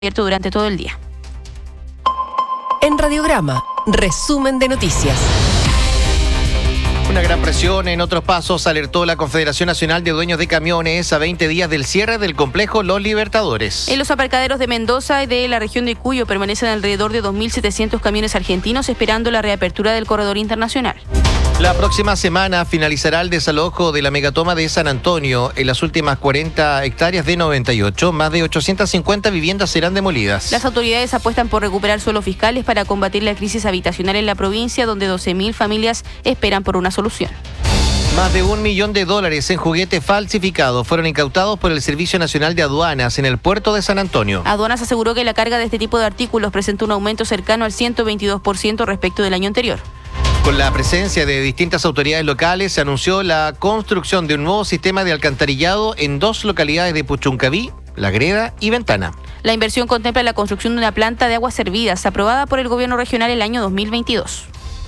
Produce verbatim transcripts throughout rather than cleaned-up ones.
abierto durante todo el día. En Radiograma, resumen de noticias. Una gran presión en otros pasos alertó la Confederación Nacional de Dueños de Camiones a veinte días del cierre del complejo Los Libertadores. En los aparcaderos de Mendoza y de la región de Cuyo permanecen alrededor de dos mil setecientos camiones argentinos esperando la reapertura del corredor internacional. La próxima semana finalizará el desalojo de la megatoma de San Antonio. En las últimas cuarenta hectáreas de noventa y ocho, más de ochocientas cincuenta viviendas serán demolidas. Las autoridades apuestan por recuperar suelos fiscales para combatir la crisis habitacional en la provincia, donde doce mil familias esperan por una solución. Más de un millón de dólares en juguetes falsificados fueron incautados por el Servicio Nacional de Aduanas en el puerto de San Antonio. Aduanas aseguró que la carga de este tipo de artículos presenta un aumento cercano al ciento veintidós por ciento respecto del año anterior. Con la presencia de distintas autoridades locales, se anunció la construcción de un nuevo sistema de alcantarillado en dos localidades de Puchuncaví, La Greda y Ventana. La inversión contempla la construcción de una planta de aguas servidas aprobada por el gobierno regional el año dos mil veintidós.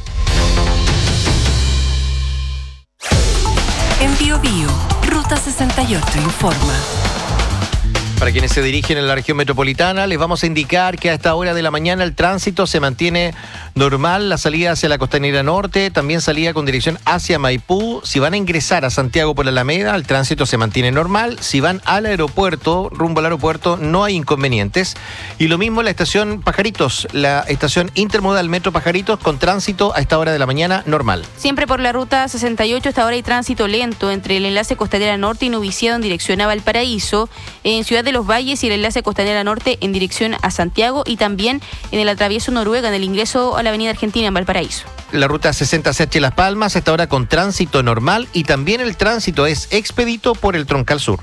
En Bio Bio, Ruta sesenta y ocho informa. Para quienes se dirigen en la región metropolitana, les vamos a indicar que a esta hora de la mañana el tránsito se mantiene normal. La salida hacia la Costanera Norte, también salida con dirección hacia Maipú. Si van a ingresar a Santiago por la Alameda, el tránsito se mantiene normal. Si van al aeropuerto, rumbo al aeropuerto, no hay inconvenientes. Y lo mismo la estación Pajaritos, la estación intermodal Metro Pajaritos, con tránsito a esta hora de la mañana normal. Siempre por la ruta sesenta y ocho, hasta ahora hay tránsito lento entre el enlace Costanera Norte y Noviciado en dirección a Valparaíso, en Ciudad de Los Valles y el enlace Costanera Norte en dirección a Santiago, y también en el atravieso Noruega en el ingreso a la avenida Argentina en Valparaíso. La ruta sesenta C H Las Palmas hasta ahora con tránsito normal, y también el tránsito es expedito por el Troncal Sur.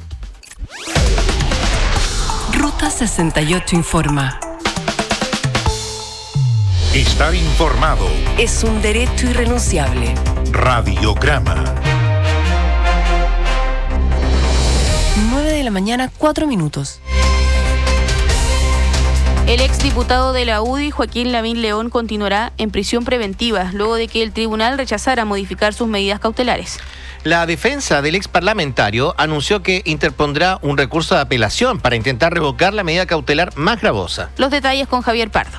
Ruta sesenta y ocho informa. Estar informado Es un derecho irrenunciable. Radiograma. nueve de la mañana, cuatro minutos. El exdiputado de la U D I, Joaquín Lavín León, continuará en prisión preventiva luego de que el tribunal rechazara modificar sus medidas cautelares. La defensa del ex parlamentario anunció que interpondrá un recurso de apelación para intentar revocar la medida cautelar más gravosa. Los detalles con Javier Pardo.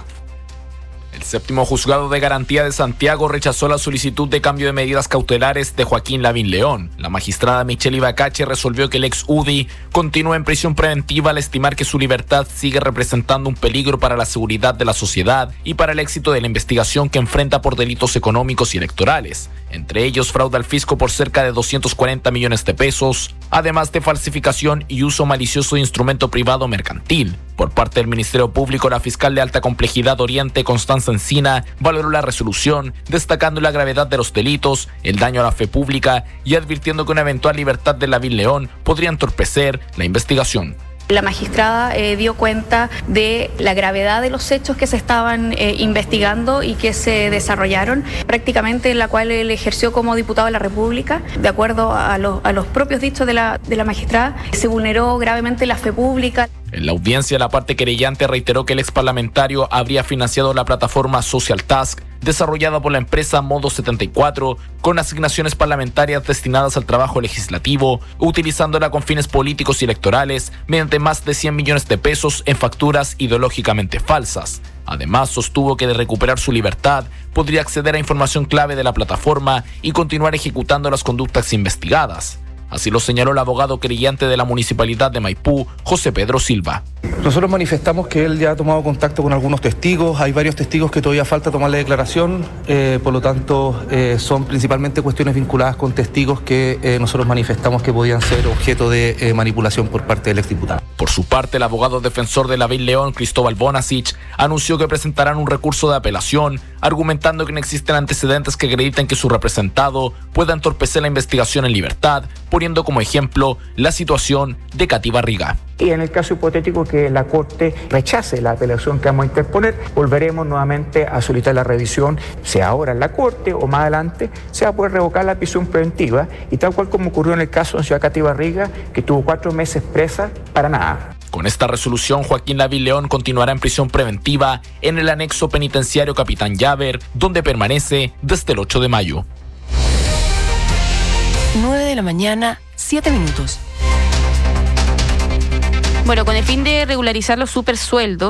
El séptimo juzgado de garantía de Santiago rechazó la solicitud de cambio de medidas cautelares de Joaquín Lavín León. La magistrada Michelle Ibacache resolvió que el ex U D I continúa en prisión preventiva al estimar que su libertad sigue representando un peligro para la seguridad de la sociedad y para el éxito de la investigación que enfrenta por delitos económicos y electorales, entre ellos fraude al fisco por cerca de doscientos cuarenta millones de pesos, además de falsificación y uso malicioso de instrumento privado mercantil. Por parte del Ministerio Público, la fiscal de alta complejidad Oriente, Constanza Encina, valoró la resolución, destacando la gravedad de los delitos, el daño a la fe pública y advirtiendo que una eventual libertad de Lavín León podría entorpecer la investigación. La magistrada eh, dio cuenta de la gravedad de los hechos que se estaban eh, investigando y que se desarrollaron, prácticamente en la cual él ejerció como diputado de la República. De acuerdo a los, a los propios dichos de la, de la magistrada, se vulneró gravemente la fe pública. En la audiencia, la parte querellante reiteró que el ex parlamentario habría financiado la plataforma Social Task, desarrollada por la empresa Modo setenta y cuatro, con asignaciones parlamentarias destinadas al trabajo legislativo, utilizándola con fines políticos y electorales, mediante más de cien millones de pesos en facturas ideológicamente falsas. Además, sostuvo que de recuperar su libertad, podría acceder a información clave de la plataforma y continuar ejecutando las conductas investigadas. Así lo señaló el abogado querellante de la Municipalidad de Maipú, José Pedro Silva. Nosotros manifestamos que él ya ha tomado contacto con algunos testigos, hay varios testigos que todavía falta tomarle declaración, eh, por lo tanto eh, son principalmente cuestiones vinculadas con testigos que eh, nosotros manifestamos que podían ser objeto de eh, manipulación por parte del exdiputado. Por su parte, el abogado defensor de Lavín León, Cristóbal Bonasich, anunció que presentarán un recurso de apelación, argumentando que no existen antecedentes que acrediten que su representado pueda entorpecer la investigación en libertad, poniendo como ejemplo la situación de Katy Barriga. Y en el caso hipotético que la Corte rechace la apelación que vamos a interponer, volveremos nuevamente a solicitar la revisión, sea ahora en la Corte o más adelante, se va a poder revocar la prisión preventiva, y tal cual como ocurrió en el caso de Ciudad Katy Barriga, que tuvo cuatro meses presa para nada. Con esta resolución, Joaquín Lavín León continuará en prisión preventiva en el anexo penitenciario Capitán Llaver, donde permanece desde el ocho de mayo. nueve de la mañana, siete minutos. Bueno, con el fin de regularizar los supersueldos,